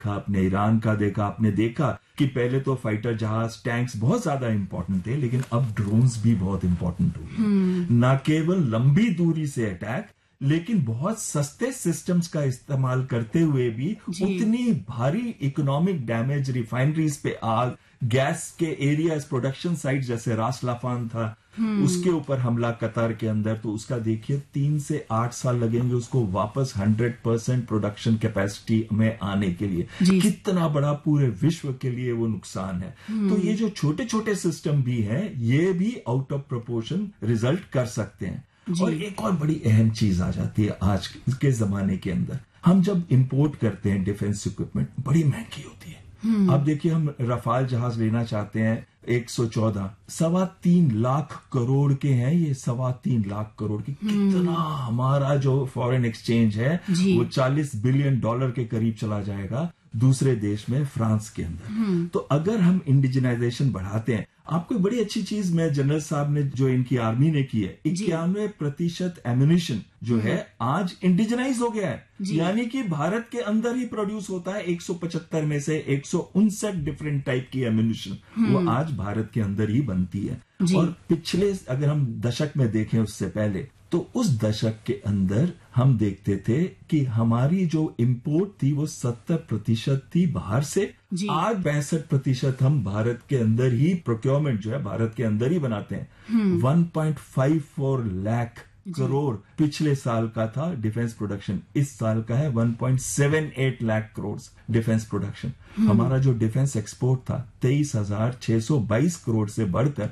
आपने ईरान का देखा, आपने देखा कि पहले तो फाइटर जहाज, टैंक्स बहुत ज्यादा इंपॉर्टेंट थे, लेकिन अब ड्रोन्स भी बहुत इंपॉर्टेंट हो गए। न केवल लंबी दूरी से अटैक, लेकिन बहुत सस्ते सिस्टम्स का इस्तेमाल करते हुए भी उतनी भारी इकोनॉमिक डैमेज, रिफाइनरीज पे आग, गैस के एरियाज, प्रोडक्शन साइट जैसे रास लाफान था, उसके ऊपर हमला कतर के अंदर, तो उसका देखिए 3 से 8 साल लगेंगे उसको वापस 100% प्रोडक्शन कैपेसिटी में आने के लिए। कितना बड़ा पूरे विश्व के लिए वो नुकसान है। तो ये जो छोटे छोटे सिस्टम भी हैं, ये भी आउट ऑफ प्रोपोर्शन रिजल्ट कर सकते हैं। और एक और बड़ी अहम चीज आ जाती है आज के जमाने के अंदर, हम जब इंपोर्ट करते हैं डिफेंस इक्विपमेंट, बड़ी महंगी होती है। अब देखिए, हम रफाल जहाज लेना चाहते हैं 114, 3.25 लाख करोड़ के हैं ये, 3.25 लाख करोड़ की। कितना हमारा जो फॉरेन एक्सचेंज है वो $40 बिलियन के करीब चला जाएगा दूसरे देश में, फ्रांस के अंदर। तो अगर हम इंडिजिनाइजेशन बढ़ाते हैं, आपको बड़ी अच्छी चीज में जनरल साहब ने जो इनकी आर्मी ने की है, 91% एम्यूनिशन जो है आज इंडिजिनाइज हो गया है, यानी कि भारत के अंदर ही प्रोड्यूस होता है। 175 में से 159 डिफरेंट टाइप की एम्यूनिशन वो आज भारत के अंदर ही बनती है। और पिछले अगर हम दशक में देखें, उससे पहले, तो उस दशक के अंदर हम देखते थे कि हमारी जो इंपोर्ट थी वो 70% थी बाहर से। आज 62% हम भारत के अंदर ही प्रोक्योरमेंट जो है भारत के अंदर ही बनाते हैं। 1.54 लाख करोड़ पिछले साल का था डिफेंस प्रोडक्शन, इस साल का है 1.78 लाख करोड़ डिफेंस प्रोडक्शन। हमारा जो डिफेंस एक्सपोर्ट था 23,622 करोड़ से बढ़कर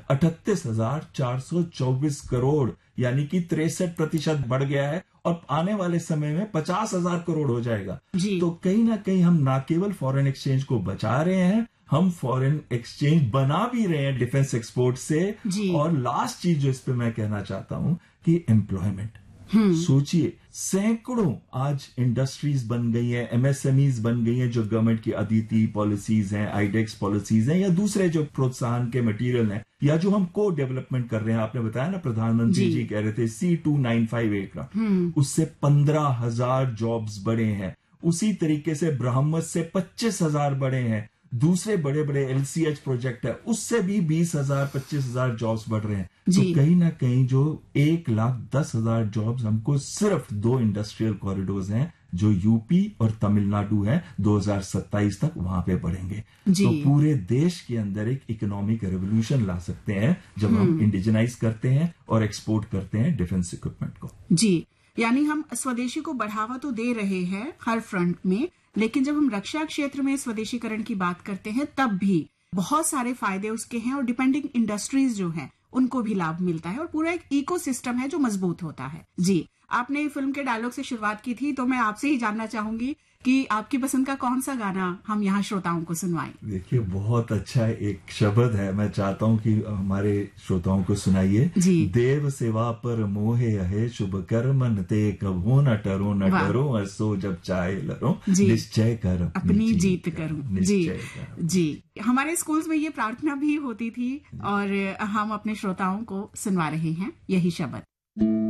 38,424 करोड़, यानी कि 63% बढ़ गया है, और आने वाले समय में 50,000 करोड़ हो जाएगा। तो कहीं ना कहीं हम ना केवल फॉरेन एक्सचेंज को बचा रहे हैं, हम फॉरेन एक्सचेंज बना भी रहे हैं डिफेंस एक्सपोर्ट से। और लास्ट चीज जो इस पे मैं कहना चाहता हूं कि एम्प्लॉयमेंट, सोचिए सैकड़ों आज इंडस्ट्रीज बन गई हैं, एमएसएमईज बन गई हैं, जो गवर्नमेंट की अदिति पॉलिसीज हैं, आईडेक्स पॉलिसीज हैं, या दूसरे जो प्रोत्साहन के मटेरियल हैं, या जो हम को डेवलपमेंट कर रहे हैं। आपने बताया ना, प्रधानमंत्री जी कह रहे थे C2958 एयरक्राफ्ट, उससे 15,000 जॉब्स बढ़े हैं। उसी तरीके से ब्रह्मस से 25,000 बढ़े हैं। दूसरे बड़े बड़े LCH प्रोजेक्ट है, उससे भी 20,000 25,000 जॉब्स बढ़ रहे हैं। तो कहीं ना कहीं जो 1,10,000 जॉब्स हमको सिर्फ 2 इंडस्ट्रियल कॉरिडोर्स हैं जो यूपी और तमिलनाडु है, 2027 तक वहां पे बढ़ेंगे। तो पूरे देश के अंदर एक इकोनॉमिक रेवोल्यूशन ला सकते हैं जब हम इंडिजिनाइज करते हैं और एक्सपोर्ट करते हैं डिफेंस इक्विपमेंट को। यानी हम स्वदेशी को बढ़ावा तो दे रहे हैं हर फ्रंट में, लेकिन जब हम रक्षा क्षेत्र में स्वदेशीकरण की बात करते हैं तब भी बहुत सारे फायदे उसके हैं, और डिपेंडिंग इंडस्ट्रीज जो हैं उनको भी लाभ मिलता है, और पूरा एक इकोसिस्टम है जो मजबूत होता है। आपने फिल्म के डायलॉग से शुरुआत की थी, तो मैं आपसे ही जानना चाहूंगी कि आपकी पसंद का कौन सा गाना हम यहाँ श्रोताओं को सुनवाएं। देखिए, बहुत अच्छा एक शब्द है, मैं चाहता हूँ कि हमारे श्रोताओं को सुनाइए। देव सेवा पर मोहे है शुभ कर्मन ते, कभो न टरो न डरो, असो जब चाहे लरो, निश्चय कर अपनी जीत करूं। जी, हमारे स्कूल्स में ये प्रार्थना भी होती थी, और हम अपने श्रोताओं को सुनवा रहे हैं यही शब्द।